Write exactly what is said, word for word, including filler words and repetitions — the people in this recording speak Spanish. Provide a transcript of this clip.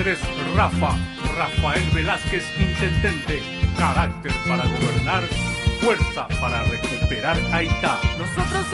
Andrés Rafa, Rafael Velázquez, intendente. Carácter para gobernar, fuerza para recuperar Haití. Nosotros